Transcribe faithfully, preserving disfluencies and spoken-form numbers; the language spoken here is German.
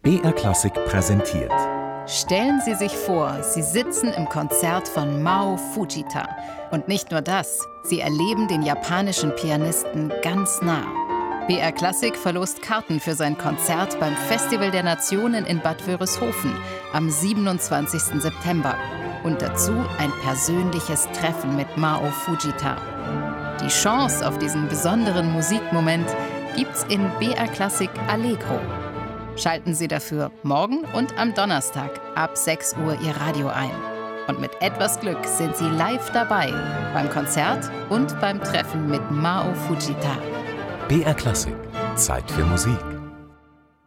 B R Klassik präsentiert. Stellen Sie sich vor, Sie sitzen im Konzert von Mao Fujita. Und nicht nur das, Sie erleben den japanischen Pianisten ganz nah. B R Klassik verlost Karten für sein Konzert beim Festival der Nationen in Bad Wörishofen am siebenundzwanzigsten September. Und dazu ein persönliches Treffen mit Mao Fujita. Die Chance auf diesen besonderen Musikmoment gibt's in B R Klassik Allegro. Schalten Sie dafür morgen und am Donnerstag ab sechs Uhr Ihr Radio ein. Und mit etwas Glück sind Sie live dabei beim Konzert und beim Treffen mit Mao Fujita. B R Klassik. Zeit für Musik.